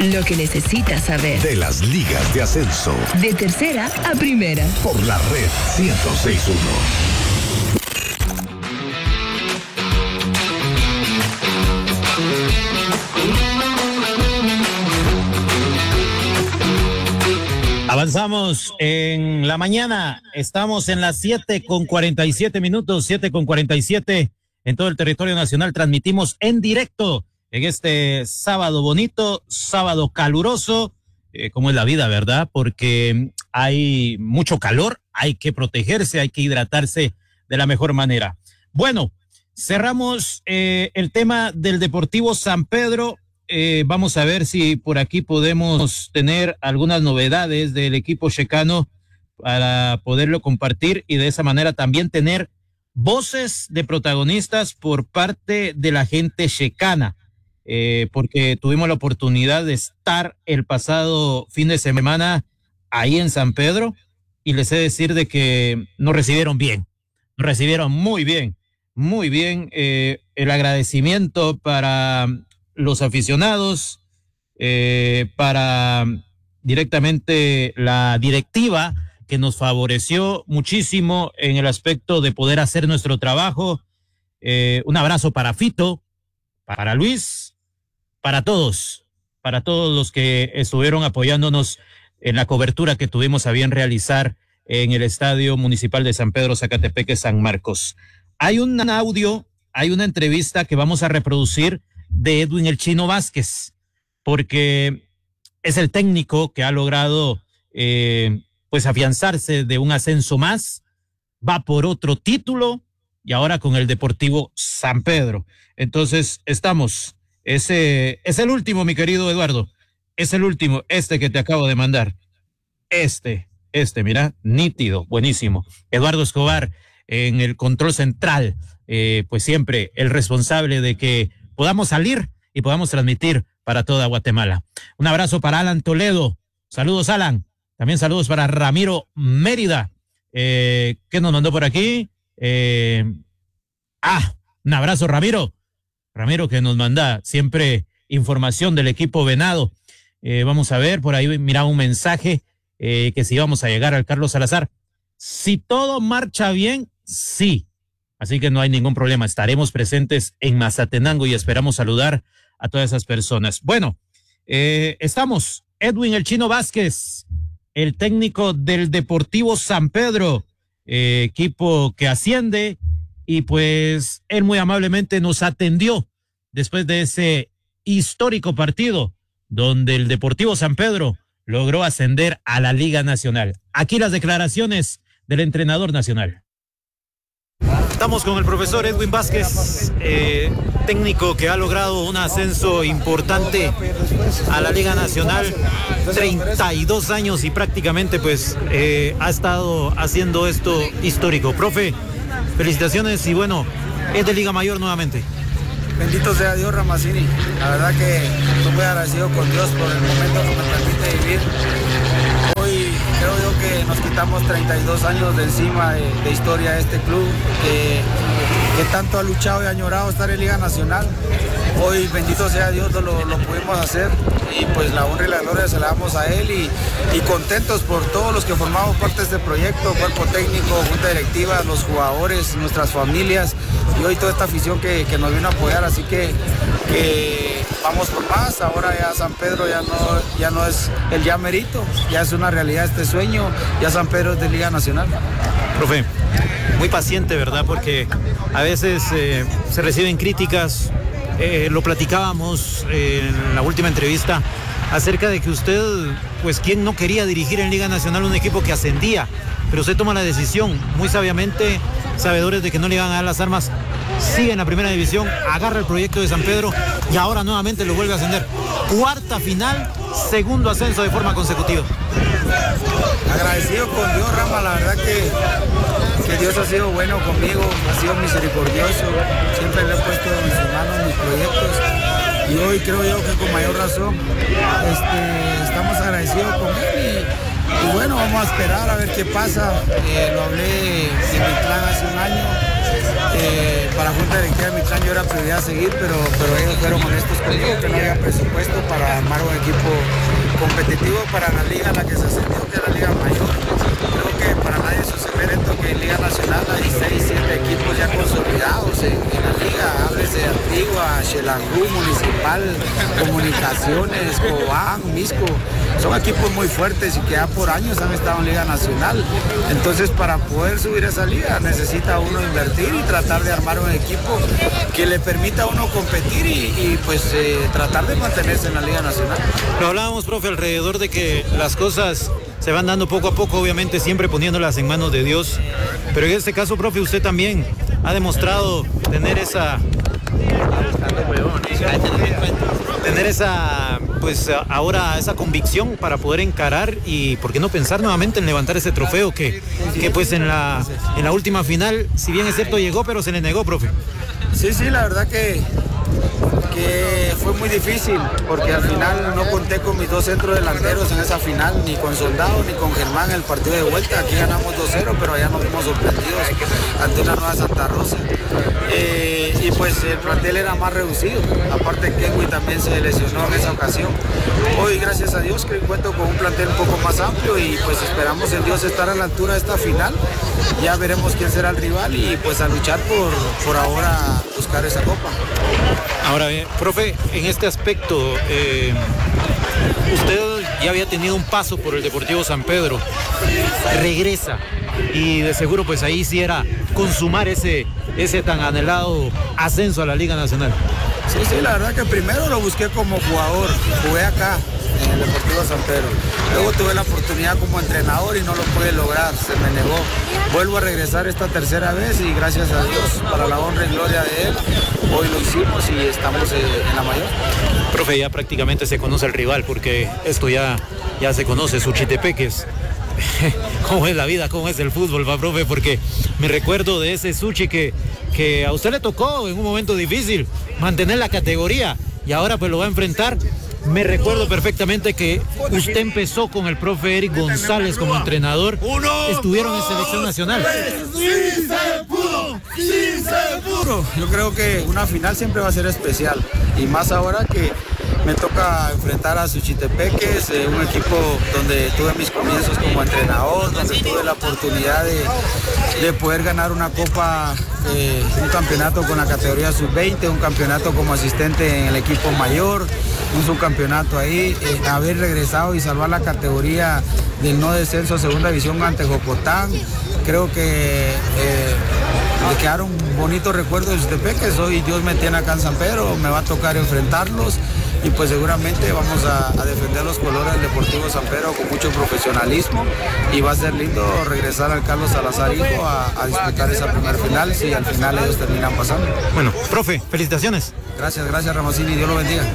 Lo que necesitas saber. De las ligas de ascenso. De tercera a primera. Por la Red 106.1. Avanzamos en la mañana, estamos en las 7:47 minutos, 7:47 en todo el territorio nacional. Transmitimos en directo en este sábado bonito, sábado caluroso, como es la vida, ¿verdad? Porque hay mucho calor, hay que protegerse, hay que hidratarse de la mejor manera. Bueno, cerramos el tema del Deportivo San Pedro. Vamos a ver si por aquí podemos tener algunas novedades del equipo checano para poderlo compartir y de esa manera también tener voces de protagonistas por parte de la gente checana, porque tuvimos la oportunidad de estar el pasado fin de semana ahí en San Pedro y les he de decir de que nos recibieron bien, nos recibieron muy bien, el agradecimiento para los aficionados, para directamente la directiva que nos favoreció muchísimo en el aspecto de poder hacer nuestro trabajo. Un abrazo para Fito, para Luis, para todos los que estuvieron apoyándonos en la cobertura que tuvimos a bien realizar en el Estadio Municipal de San Pedro Zacatepeque San Marcos. Hay un audio, hay una entrevista que vamos a reproducir de Edwin El Chino Vázquez, porque es el técnico que ha logrado pues afianzarse de un ascenso más, va por otro título y ahora con el Deportivo San Pedro. Entonces estamos, es el último, mi querido Eduardo, es el último, que te acabo de mandar, mira, nítido, buenísimo. Eduardo Escobar en el control central, pues siempre el responsable de que podamos salir y podamos transmitir para toda Guatemala. Un abrazo para Alan Toledo. Saludos, Alan. También saludos para Ramiro Mérida. ¿Qué nos mandó por aquí? Un abrazo, Ramiro. Ramiro que nos manda siempre información del equipo Venado. Vamos a ver, por ahí mira un mensaje que si vamos a llegar al Carlos Salazar. Si todo marcha bien, sí. Así que no hay ningún problema, estaremos presentes en Mazatenango y esperamos saludar a todas esas personas. Bueno, estamos, Edwin El Chino Vázquez, el técnico del Deportivo San Pedro, equipo que asciende, y pues él muy amablemente nos atendió después de ese histórico partido donde el Deportivo San Pedro logró ascender a la Liga Nacional. Aquí las declaraciones del entrenador nacional. Estamos con el profesor Edwin Vázquez, técnico que ha logrado un ascenso importante a la Liga Nacional, 32 años y prácticamente pues ha estado haciendo esto histórico. Profe, felicitaciones y bueno, es de Liga Mayor nuevamente. Bendito sea Dios, Ramacini. La verdad que estoy muy agradecido con Dios por el momento que me permite vivir. Hoy creo yo que nos quitamos 32 años de encima de historia de este club que tanto ha luchado y añorado estar en Liga Nacional. Hoy, bendito sea Dios, lo pudimos hacer y pues la honra y la gloria se la damos a él y contentos por todos los que formamos parte de este proyecto, cuerpo técnico, junta directiva, los jugadores, nuestras familias y hoy toda esta afición que nos vino a apoyar, así que vamos por más. Ahora ya San Pedro ya no es el ya merito, ya es una realidad este sueño, ya San Pedro es de Liga Nacional. Profe, muy paciente, ¿verdad? Porque a veces se reciben críticas, lo platicábamos en la última entrevista acerca de que usted, pues, ¿quién no quería dirigir en Liga Nacional un equipo que ascendía? Pero usted toma la decisión muy sabiamente, sabedores de que no le iban a dar las armas, sigue en la primera división, agarra el proyecto de San Pedro y ahora nuevamente lo vuelve a ascender. Cuarta final, segundo ascenso de forma consecutiva. Agradecido con Dios, Rama, la verdad que Dios ha sido bueno conmigo, ha sido misericordioso, siempre le he puesto en sus manos mis proyectos y hoy creo yo que con mayor razón estamos agradecidos con él y bueno, vamos a esperar a ver qué pasa. Lo hablé en mi plan hace un año. Para la Junta Directiva de Mitrán yo era prioridad a seguir, pero ellos fueron honestos conmigo que no había presupuesto para armar un equipo competitivo para la liga a la que se ascendió, que es la Liga Mayor. Creo que para nadie es un secreto que en Liga Nacional hay 6, 7 equipos ya consolidados en la liga. Háblese de Antigua, Xelajú, Municipal, Comunicaciones, Cobán, Misco. Son equipos muy fuertes y que ya por años han estado en Liga Nacional. Entonces, para poder subir a esa liga necesita uno invertir y tratar de armar un equipo que le permita a uno competir y tratar de mantenerse en la Liga Nacional. Lo hablábamos, profe, alrededor de que las cosas se van dando poco a poco, obviamente siempre poniéndolas en manos de Dios, pero en este caso, profe, usted también ha demostrado tener esa, pues ahora esa convicción para poder encarar y por qué no pensar nuevamente en levantar ese trofeo que pues en la última final, si bien es cierto, llegó, pero se le negó, profe. Sí, la verdad que fue muy difícil porque al final no conté con mis 2 centros delanteros en esa final, ni con Soldado ni con Germán en el partido de vuelta. Aquí ganamos 2-0, pero allá nos fuimos sorprendidos ante una Nueva Santa Rosa. Y pues el plantel era más reducido, aparte Kenwy también se lesionó en esa ocasión. Hoy, gracias a Dios, que cuento con un plantel un poco más amplio y pues esperamos en Dios estar a la altura de esta final. Ya veremos quién será el rival y pues a luchar por ahora buscar esa copa. Ahora bien, profe, en este aspecto, usted ya había tenido un paso por el Deportivo San Pedro, regresa y de seguro pues ahí sí era consumar ese tan anhelado ascenso a la Liga Nacional. Sí, la verdad que primero lo busqué como jugador, jugué acá en el Deportivo San Pedro. Luego tuve la oportunidad como entrenador y no lo pude lograr, se me negó. Vuelvo a regresar esta tercera vez y gracias a Dios, para la honra y gloria de él, hoy lo hicimos y estamos en la mayor. Profe, ya prácticamente se conoce el rival porque esto ya se conoce, Suchitepeques. ¿Cómo es la vida? ¿Cómo es el fútbol, va, profe? Porque me recuerdo de ese Suchi que a usted le tocó en un momento difícil mantener la categoría y ahora pues lo va a enfrentar. Me recuerdo perfectamente que usted empezó con el profe Eric González como entrenador. Estuvieron en selección nacional. ¡Sí se pudo! ¡Sí se pudo! Yo creo que una final siempre va a ser especial y más ahora que me toca enfrentar a Suchitepeques, un equipo donde tuve mis comienzos como entrenador, donde tuve la oportunidad de poder ganar una copa, un campeonato con la categoría sub-20, un campeonato como asistente en el equipo mayor, un subcampeonato ahí, haber regresado y salvar la categoría del no descenso a segunda división ante Jocotán. Creo que me quedaron bonitos recuerdos de Suchitepeques. Hoy Dios me tiene acá en San Pedro, me va a tocar enfrentarlos y pues seguramente vamos a defender los colores del Deportivo San Pedro con mucho profesionalismo y va a ser lindo regresar al Carlos Salazar Hijo a disputar esa primer final si al final ellos terminan pasando. Bueno, profe, felicitaciones. Gracias Ramosini, Dios lo bendiga.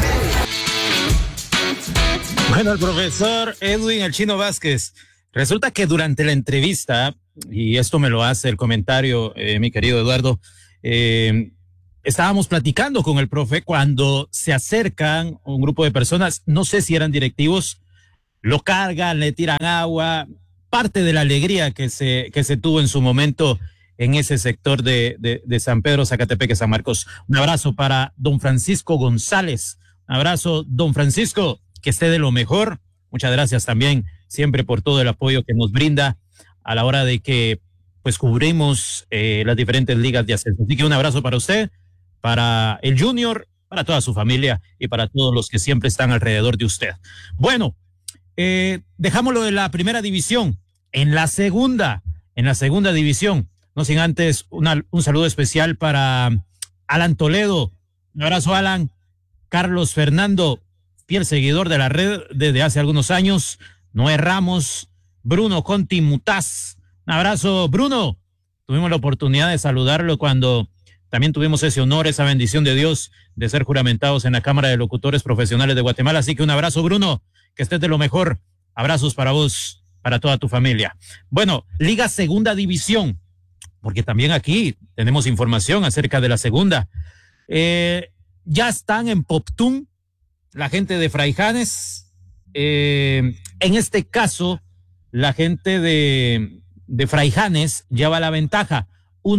Bueno, el profesor Edwin El Chino Vázquez, resulta que durante la entrevista, y esto me lo hace el comentario, mi querido Eduardo, estábamos platicando con el profe cuando se acercan un grupo de personas, no sé si eran directivos, lo cargan, le tiran agua, parte de la alegría que se tuvo en su momento en ese sector de San Pedro, Zacatepeque, San Marcos. Un abrazo para don Francisco González, un abrazo, don Francisco, que esté de lo mejor. Muchas gracias también siempre por todo el apoyo que nos brinda a la hora de que pues cubrimos las diferentes ligas de ascenso. Así que un abrazo para usted, para el Junior, para toda su familia y para todos los que siempre están alrededor de usted. Bueno, dejámoslo de la primera división. En la segunda división, no sin antes un saludo especial para Alan Toledo. Un abrazo, Alan. Carlos Fernando, fiel seguidor de la red desde hace algunos años. Noé Ramos, Bruno Conti Mutaz. Un abrazo, Bruno. Tuvimos la oportunidad de saludarlo cuando también tuvimos ese honor, esa bendición de Dios de ser juramentados en la Cámara de Locutores Profesionales de Guatemala. Así que un abrazo, Bruno, que estés de lo mejor. Abrazos para vos, para toda tu familia. Bueno, Liga Segunda División, porque también aquí tenemos información acerca de la segunda. Ya están en Poptún la gente de Fraijanes. En este caso, la gente de Fraijanes lleva la ventaja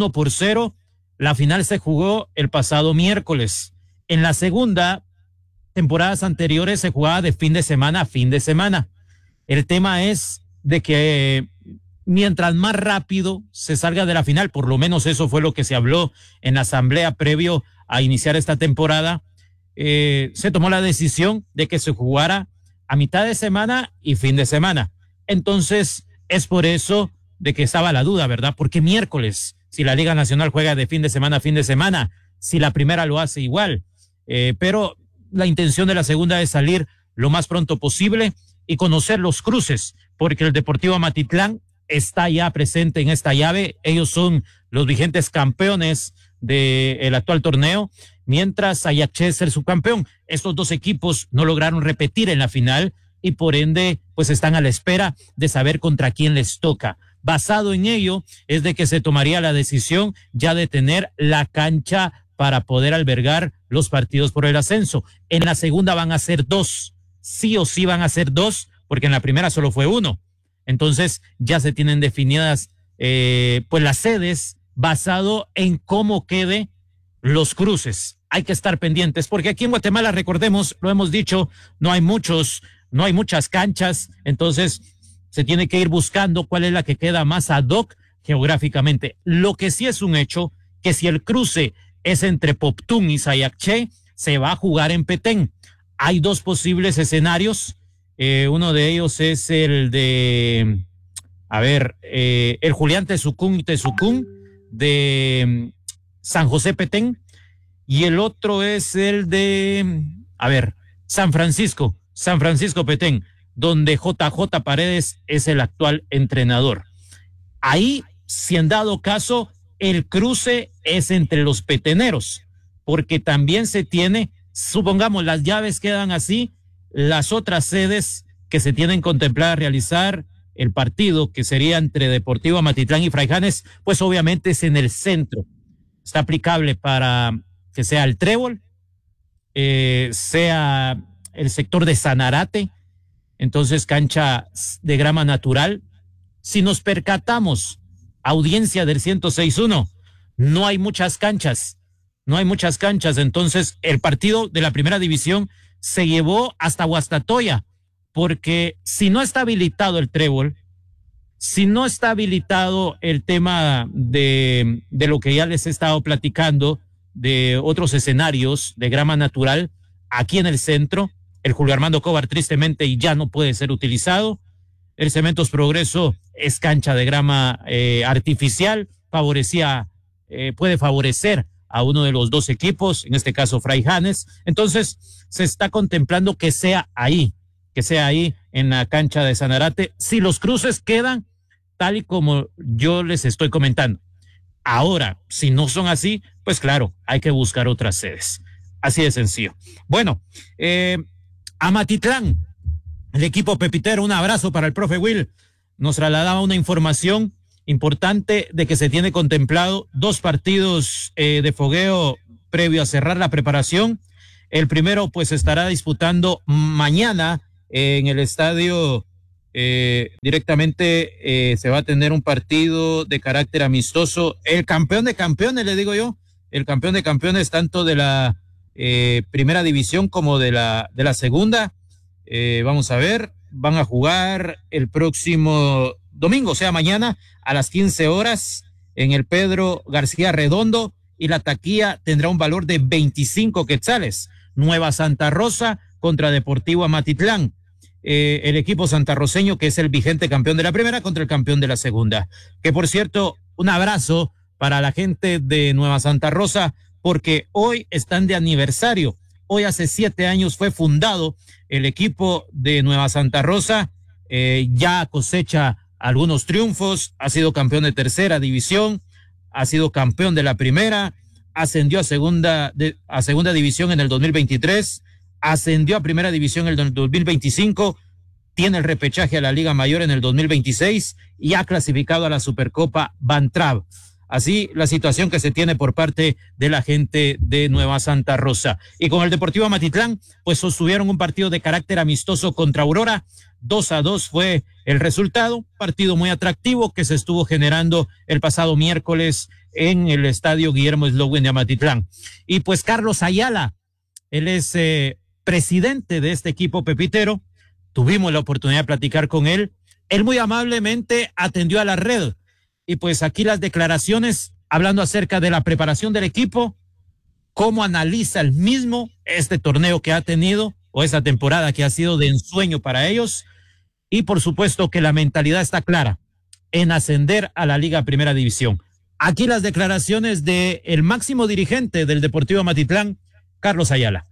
1-0. La final se jugó el pasado miércoles. En la segunda, temporadas anteriores se jugaba de fin de semana a fin de semana. El tema es de que mientras más rápido se salga de la final, por lo menos eso fue lo que se habló en la asamblea previo a iniciar esta temporada, se tomó la decisión de que se jugara a mitad de semana y fin de semana. Entonces, es por eso de que estaba la duda, ¿verdad? Porque miércoles, si la Liga Nacional juega de fin de semana a fin de semana, si la primera lo hace igual, pero la intención de la segunda es salir lo más pronto posible y conocer los cruces, porque el Deportivo Amatitlán está ya presente en esta llave. Ellos son los vigentes campeones del actual torneo, mientras Ayaché es el subcampeón. Estos dos equipos no lograron repetir en la final y por ende pues están a la espera de saber contra quién les toca. Basado en ello es de que se tomaría la decisión ya de tener la cancha para poder albergar los partidos por el ascenso. En la segunda van a ser 2, sí o sí van a ser 2, porque en la primera solo fue 1. Entonces ya se tienen definidas pues las sedes basado en cómo quede los cruces. Hay que estar pendientes, porque aquí en Guatemala, recordemos, lo hemos dicho, no hay muchas canchas, entonces se tiene que ir buscando cuál es la que queda más ad hoc geográficamente. Lo que sí es un hecho, que si el cruce es entre Poptún y Sayaché, se va a jugar en Petén. Hay 2 posibles escenarios, uno de ellos es el de, el Julián Tezucún de San José Petén, y el otro es el de, San Francisco Petén, donde JJ Paredes es el actual entrenador. Ahí, si en dado caso, el cruce es entre los peteneros, porque también se tiene, supongamos, las llaves quedan así, las otras sedes que se tienen contemplada realizar el partido, que sería entre Deportivo Amatitlán y Fraijanes, pues obviamente es en el centro. Está aplicable para que sea el Trébol, sea el sector de Sanarate, entonces cancha de grama natural. Si nos percatamos, audiencia del 106.1, no hay muchas canchas, entonces el partido de la primera división se llevó hasta Guastatoya, porque si no está habilitado el Trébol, si no está habilitado el tema de lo que ya les he estado platicando, de otros escenarios de grama natural, aquí en el centro, el Julio Armando Cobar tristemente ya no puede ser utilizado. El Cementos Progreso es cancha de grama artificial, puede favorecer a uno de los 2 equipos, en este caso Fraijanes. Entonces se está contemplando que sea ahí en la cancha de Sanarate, si los cruces quedan tal y como yo les estoy comentando. Ahora, si no son así, pues claro, hay que buscar otras sedes. Así de sencillo. Bueno, Amatitlán, el equipo pepitero, un abrazo para el profe Will, nos trasladaba una información importante de que se tiene contemplado 2 partidos de fogueo previo a cerrar la preparación. El primero pues estará disputando mañana en el estadio, directamente se va a tener un partido de carácter amistoso. El campeón de campeones, le digo yo, el campeón de campeones tanto de la primera división como de la segunda. Vamos a ver, van a jugar el próximo domingo, o sea, mañana a las 15 horas en el Pedro García Redondo, y la taquilla tendrá un valor de 25 quetzales. Nueva Santa Rosa contra Deportivo Amatitlán. El equipo santarroceño, que es el vigente campeón de la primera, contra el campeón de la segunda. Que por cierto, un abrazo para la gente de Nueva Santa Rosa, porque hoy están de aniversario. Hoy hace 7 años fue fundado el equipo de Nueva Santa Rosa, ya cosecha algunos triunfos, ha sido campeón de tercera división, ha sido campeón de la primera, ascendió a segunda división en el 2023, ascendió a primera división en el 2025, tiene el repechaje a la Liga Mayor en el 2026 y ha clasificado a la Supercopa Bantrav. Así la situación que se tiene por parte de la gente de Nueva Santa Rosa. Y con el Deportivo Amatitlán, pues sostuvieron un partido de carácter amistoso contra Aurora. 2-2 fue el resultado, partido muy atractivo que se estuvo generando el pasado miércoles en el estadio Guillermo Slowin de Amatitlán. Y pues Carlos Ayala, él es presidente de este equipo pepitero. Tuvimos la oportunidad de platicar con él. Él muy amablemente atendió a la red. Y pues aquí las declaraciones hablando acerca de la preparación del equipo, cómo analiza el mismo este torneo que ha tenido o esta temporada que ha sido de ensueño para ellos. Y por supuesto que la mentalidad está clara en ascender a la Liga Primera División. Aquí las declaraciones de el máximo dirigente del Deportivo Matitlán, Carlos Ayala.